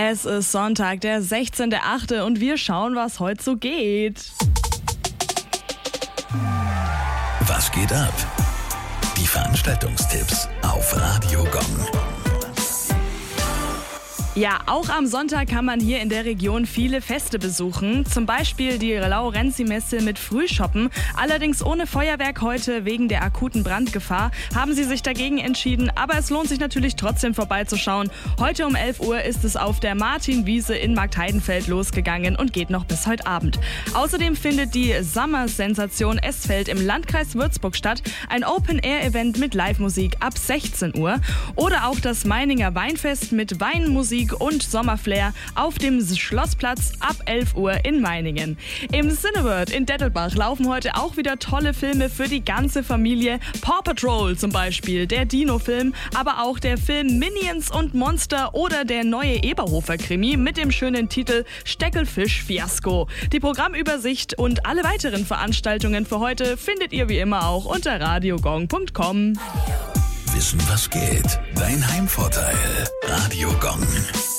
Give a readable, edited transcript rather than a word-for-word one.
Es ist Sonntag, der 16.8. und wir schauen, was heute so geht. Was geht ab? Die Veranstaltungstipps auf Radio Gong. Ja, auch am Sonntag kann man hier in der Region viele Feste besuchen. Zum Beispiel die Laurenzi-Messe mit Frühshoppen. Allerdings ohne Feuerwerk heute wegen der akuten Brandgefahr. Haben sie sich dagegen entschieden, aber es lohnt sich natürlich trotzdem vorbeizuschauen. Heute um 11 Uhr ist es auf der Martinwiese in Marktheidenfeld losgegangen und geht noch bis heute Abend. Außerdem findet die Sommersensation Esfeld im Landkreis Würzburg statt. Ein Open-Air-Event mit Live-Musik ab 16 Uhr. Oder auch das Meininger Weinfest mit Weinmusik und Sommerflair auf dem Schlossplatz ab 11 Uhr in Meiningen. Im Cineworld in Dettelbach laufen heute auch wieder tolle Filme für die ganze Familie. Paw Patrol zum Beispiel, der Dino-Film, aber auch der Film Minions und Monster oder der neue Eberhofer-Krimi mit dem schönen Titel Steckelfisch-Fiasko. Die Programmübersicht und alle weiteren Veranstaltungen für heute findet ihr wie immer auch unter radiogong.com. Wissen, was geht? Dein Heimvorteil. Radio Gong.